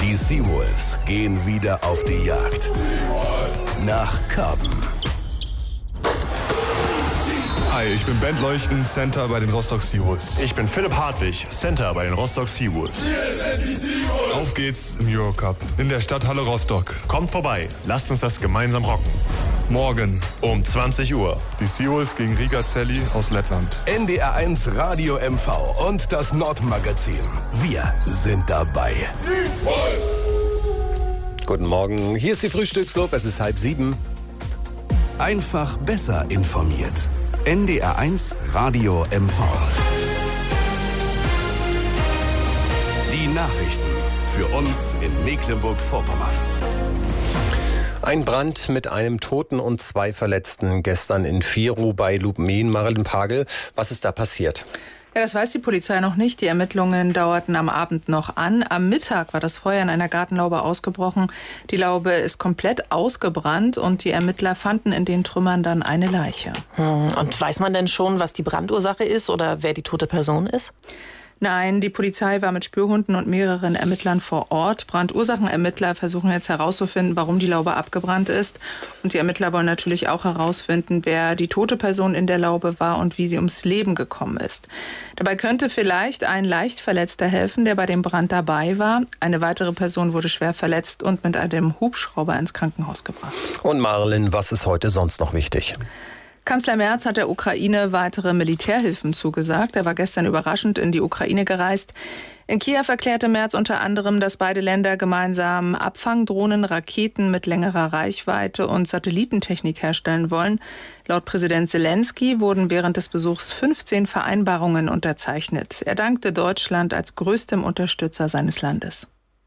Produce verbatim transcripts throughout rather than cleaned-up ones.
Die Seawolves gehen wieder auf die Jagd. Nach Karben. Hi, ich bin Bent Leuchten, Center bei den Rostock Seawolves. Ich bin Philipp Hartwig, Center bei den Rostock Seawolves. Auf geht's im Eurocup in der Stadthalle Rostock. Kommt vorbei, lasst uns das gemeinsam rocken. Morgen um zwanzig Uhr. Die Seawolves gegen Riga Celli aus Lettland. N D R eins Radio M V und das Nordmagazin. Wir sind dabei. Seawolves! Guten Morgen, hier ist die Frühstückslob, es ist halb sieben. Einfach besser informiert. N D R eins Radio M V. Die Nachrichten für uns in Mecklenburg-Vorpommern. Ein Brand mit einem Toten und zwei Verletzten gestern in Vieru bei Lubmin. Marilyn Pagel, was ist da passiert? Ja, das weiß die Polizei noch nicht. Die Ermittlungen dauerten am Abend noch an. Am Mittag war das Feuer in einer Gartenlaube ausgebrochen. Die Laube ist komplett ausgebrannt und die Ermittler fanden in den Trümmern dann eine Leiche. Hm, und weiß man denn schon, was die Brandursache ist oder wer die tote Person ist? Nein, die Polizei war mit Spürhunden und mehreren Ermittlern vor Ort. Brandursachenermittler versuchen jetzt herauszufinden, warum die Laube abgebrannt ist. Und die Ermittler wollen natürlich auch herausfinden, wer die tote Person in der Laube war und wie sie ums Leben gekommen ist. Dabei könnte vielleicht ein Leichtverletzter helfen, der bei dem Brand dabei war. Eine weitere Person wurde schwer verletzt und mit einem Hubschrauber ins Krankenhaus gebracht. Und Marilyn, was ist heute sonst noch wichtig? Kanzler Merz hat der Ukraine weitere Militärhilfen zugesagt. Er war gestern überraschend in die Ukraine gereist. In Kiew erklärte Merz unter anderem, dass beide Länder gemeinsam Abfangdrohnen, Raketen mit längerer Reichweite und Satellitentechnik herstellen wollen. Laut Präsident Zelensky wurden während des Besuchs fünfzehn Vereinbarungen unterzeichnet. Er dankte Deutschland als größtem Unterstützer seines Landes.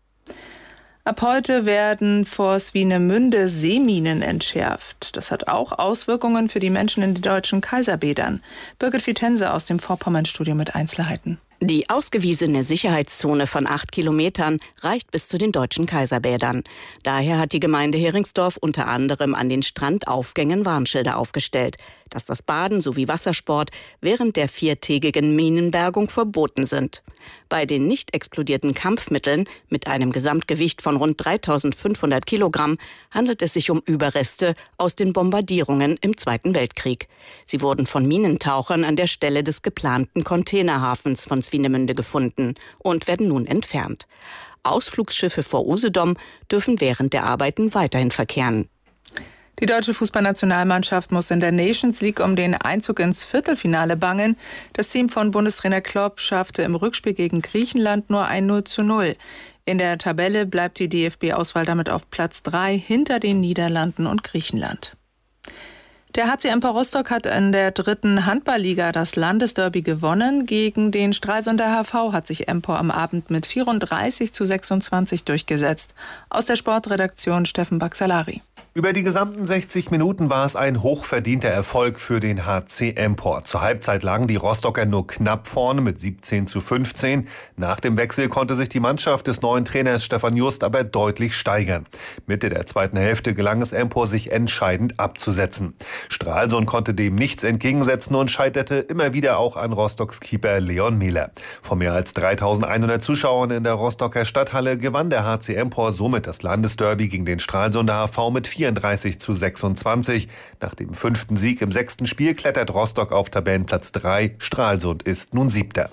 Ab heute werden vor Swinemünde Seeminen entschärft. Das hat auch Auswirkungen für die Menschen in den deutschen Kaiserbädern. Birgit Vitense aus dem Vorpommernstudio mit Einzelheiten. Die ausgewiesene Sicherheitszone von acht Kilometern reicht bis zu den deutschen Kaiserbädern. Daher hat die Gemeinde Heringsdorf unter anderem an den Strandaufgängen Warnschilder aufgestellt, dass das Baden sowie Wassersport während der viertägigen Minenbergung verboten sind. Bei den nicht explodierten Kampfmitteln mit einem Gesamtgewicht von rund dreitausendfünfhundert Kilogramm handelt es sich um Überreste aus den Bombardierungen im Zweiten Weltkrieg. Sie wurden von Minentauchern an der Stelle des geplanten Containerhafens von Swinemünde gefunden und werden nun entfernt. Ausflugsschiffe vor Usedom dürfen während der Arbeiten weiterhin verkehren. Die deutsche Fußballnationalmannschaft muss in der Nations League um den Einzug ins Viertelfinale bangen. Das Team von Bundestrainer Klopp schaffte im Rückspiel gegen Griechenland nur ein null zu null. In der Tabelle bleibt die D F B-Auswahl damit auf Platz drei hinter den Niederlanden und Griechenland. Der H C Empor Rostock hat in der dritten Handballliga das Landesderby gewonnen. Gegen den Stralsunder H V hat sich Empor am Abend mit vierunddreißig zu sechsundzwanzig durchgesetzt. Aus der Sportredaktion Steffen Baxalari. Über die gesamten sechzig Minuten war es ein hochverdienter Erfolg für den H C Empor. Zur Halbzeit lagen die Rostocker nur knapp vorne mit siebzehn zu fünfzehn. Nach dem Wechsel konnte sich die Mannschaft des neuen Trainers Stefan Just aber deutlich steigern. Mitte der zweiten Hälfte gelang es Empor, sich entscheidend abzusetzen. Stralsund konnte dem nichts entgegensetzen und scheiterte immer wieder auch an Rostocks Keeper Leon Mehler. Vor mehr als dreitausendeinhundert Zuschauern in der Rostocker Stadthalle gewann der H C Empor somit das Landesderby gegen den Stralsunder H V mit vierunddreißig zu sechsundzwanzig. Nach dem fünften Sieg im sechsten Spiel klettert Rostock auf Tabellenplatz drei. Stralsund ist nun Siebter.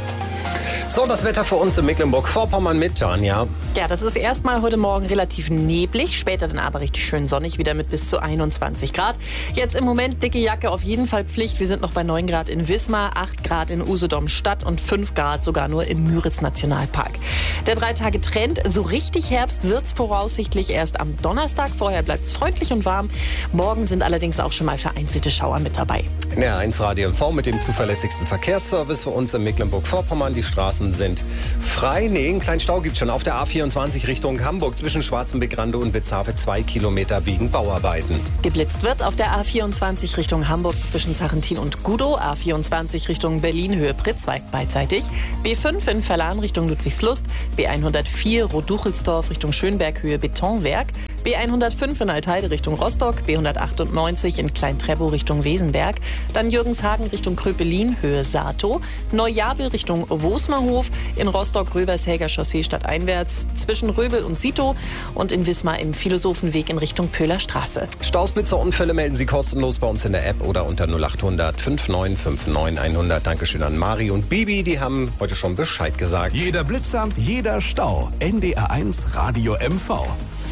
So, das Wetter für uns in Mecklenburg-Vorpommern mit Janja. Ja, das ist erstmal heute Morgen relativ neblig, später dann aber richtig schön sonnig, wieder mit bis zu einundzwanzig Grad. Jetzt im Moment dicke Jacke auf jeden Fall Pflicht. Wir sind noch bei neun Grad in Wismar, acht Grad in Usedom Stadt und fünf Grad sogar nur im Müritz-Nationalpark. Der Drei-Tage-Trend, so richtig Herbst wird's voraussichtlich erst am Donnerstag. Vorher bleibt's freundlich und warm. Morgen sind allerdings auch schon mal vereinzelte Schauer mit dabei. N D R eins Radio M V mit dem zuverlässigsten Verkehrsservice für uns in Mecklenburg-Vorpommern. Die Straßen sind frei. Nee, einen kleinen Stau gibt es schon auf der A vierundzwanzig Richtung Hamburg zwischen Schwarzenbeck, Rande und Witzhafe. Zwei Kilometer wegen Bauarbeiten. Geblitzt wird auf der A vierundzwanzig Richtung Hamburg zwischen Sarrentin und Gudow. A vierundzwanzig Richtung Berlin, Höhe Pritzwalk beidseitig. B fünf in Verlan Richtung Ludwigslust. B hundertvier Roduchelsdorf Richtung Schönberg, Höhe Betonwerk. B hundertfünf in Altheide Richtung Rostock. B hundertachtundneunzig in Klein-Treppow Richtung Wesenberg. Dann Jürgenshagen Richtung Kröpelin, Höhe Sato. Neujabel Richtung Wosmerhof Bahnhof, in Rostock Röbershäger Chaussee stadteinwärts, zwischen Röbel und Sito und in Wismar im Philosophenweg in Richtung Pöhler Straße. Stausblitzerunfälle melden Sie kostenlos bei uns in der App oder unter null achthundert neunundfünfzig neunundfünfzig hundert. Dankeschön an Mari und Bibi, die haben heute schon Bescheid gesagt. Jeder Blitzer, jeder Stau. N D R eins Radio M V.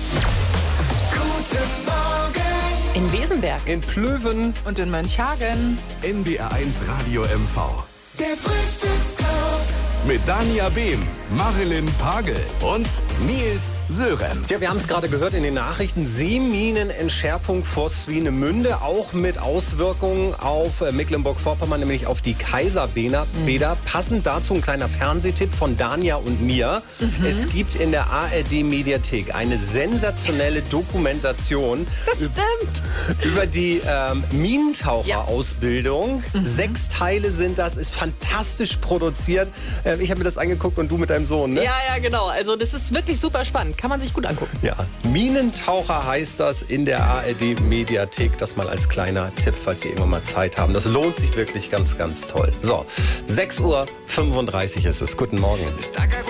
Guten Morgen. In Wesenberg. In Plöwen. Und in Mönchhagen. N D R eins Radio M V. Der Frühstücksclub. Mit Dania Behm, Marilyn Pagel und Nils Sörenz. Ja, wir haben es gerade gehört in den Nachrichten. Seeminenentschärfung vor Swinemünde, auch mit Auswirkungen auf äh, Mecklenburg-Vorpommern, nämlich auf die Kaiserbäder. Mhm. Passend dazu ein kleiner Fernsehtipp von Dania und mir. Mhm. Es gibt in der A R D-Mediathek eine sensationelle Dokumentation das stimmt. über die ähm, Minentaucherausbildung. Ja. Mhm. Sechs Teile sind das, ist fantastisch produziert. Äh, ich habe mir das angeguckt und du mit deinem Sohn, ne? Ja, ja, genau. Also das ist wirklich super spannend. Kann man sich gut angucken. Ja, Minentaucher heißt das in der A R D-Mediathek. Das mal als kleiner Tipp, falls Sie irgendwann mal Zeit haben. Das lohnt sich wirklich ganz, ganz toll. So, sechs Uhr fünfunddreißig ist es. Guten Morgen.